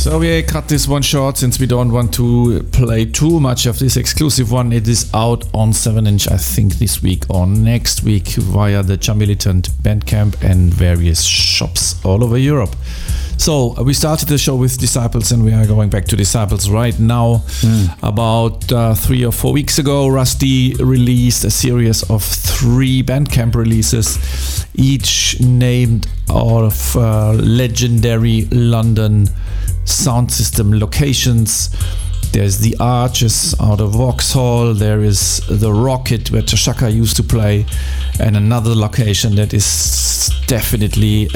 So we cut this one short since we don't want to play too much of this exclusive one. It is out on 7-inch, I think, this week or next week via the Jamilitant Bandcamp and various shops all over Europe. So we started the show with Disciples and we are going back to Disciples right now. About 3 or 4 weeks ago, Rusty released a series of 3 Bandcamp releases, each named out of legendary London sound system locations. There's the Arches out of Vauxhall, there is the Rocket where Tashaka used to play, and another location that is definitely